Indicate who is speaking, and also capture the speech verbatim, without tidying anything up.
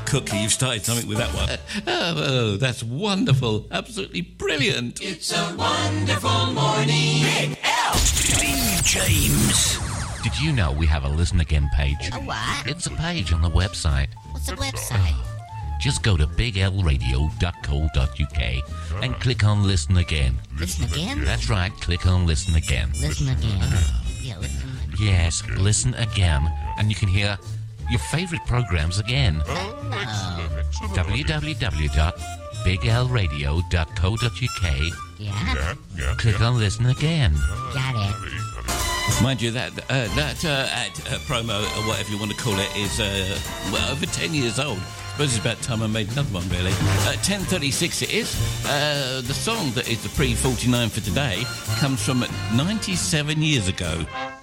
Speaker 1: Cookie, you've started something with that one. oh, oh, that's wonderful. Absolutely brilliant.
Speaker 2: It's a wonderful morning. Big L.
Speaker 3: Steve James.
Speaker 4: Did you know we have a Listen Again page?
Speaker 5: A what?
Speaker 4: It's a page on the website.
Speaker 5: What's the website?
Speaker 4: Just go to big l radio dot co dot u k and click on Listen Again.
Speaker 5: Listen again?
Speaker 4: That's right, click on Listen Again.
Speaker 5: Listen again.
Speaker 4: Uh,
Speaker 5: yeah, listen.
Speaker 4: Yes, listen again, and you can hear your favourite programmes again.
Speaker 5: Oh.
Speaker 4: w w w dot big l radio dot co dot u k.
Speaker 5: Yeah?
Speaker 4: Click on Listen Again.
Speaker 5: Got it.
Speaker 1: Mind you, that uh, that uh, ad uh, promo, or whatever you want to call it, is uh, well over ten years old. I suppose it's about time I made another one, really. Uh, ten thirty-six it is. Uh, the song that is the pre forty-nine for today comes from ninety-seven years ago.